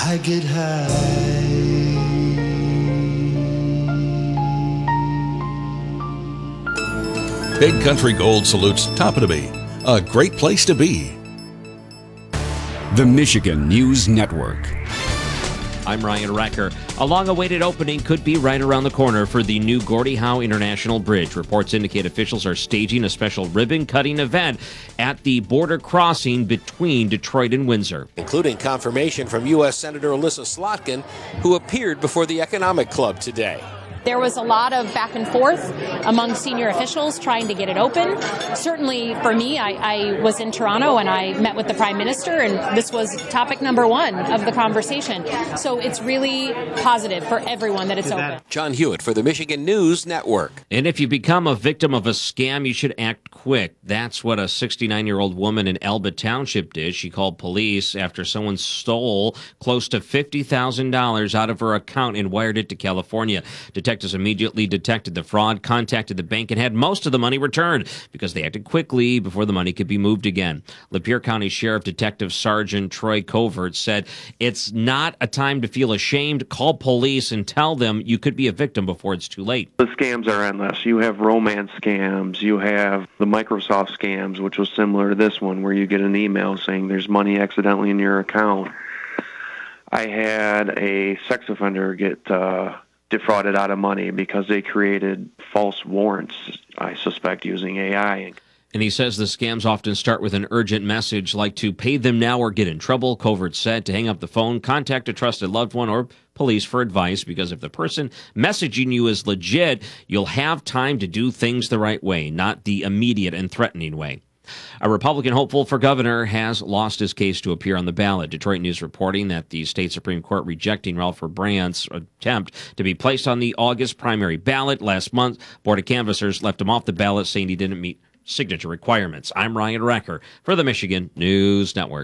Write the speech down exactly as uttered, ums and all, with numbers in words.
I get high. Big Country Gold salutes Toppity, a great place to be. The Michigan News Network. I'm Ryan Recker. A long-awaited opening could be right around the corner for the new Gordie Howe International Bridge. Reports indicate officials are staging a special ribbon-cutting event at the border crossing between Detroit and Windsor, including confirmation from U S Senator Alyssa Slotkin, who appeared before the Economic Club today. There was a lot of back and forth among senior officials trying to get it open. Certainly for me, I, I was in Toronto and I met with the Prime Minister, and this was topic number one of the conversation. So it's really positive for everyone that it's open. John Hewitt for the Michigan News Network. And if you become a victim of a scam, you should act quick. That's what a sixty-nine-year-old woman in Elba Township did. She called police after someone stole close to fifty thousand dollars out of her account and wired it to California. Detectives immediately detected the fraud, contacted the bank, and had most of the money returned because they acted quickly before the money could be moved again. Lapeer County Sheriff Detective Sergeant Troy Covert said, "It's not a time to feel ashamed. Call police and tell them you could be a victim before it's too late." The scams are endless. You have romance scams. You have the Microsoft scams, which was similar to this one, where you get an email saying there's money accidentally in your account. I had a sex offender get uh, defrauded out of money because they created false warrants, I suspect, using A I. And he says the scams often start with an urgent message like to pay them now or get in trouble. Covert said to hang up the phone, contact a trusted loved one or police for advice, because if the person messaging you is legit, you'll have time to do things the right way, not the immediate and threatening way. A Republican hopeful for governor has lost his case to appear on the ballot. Detroit News reporting that the state Supreme Court rejecting Ralph Brandt's attempt to be placed on the August primary ballot. Last month, Board of Canvassers left him off the ballot, saying he didn't meet signature requirements. I'm Ryan Recker for the Michigan News Network.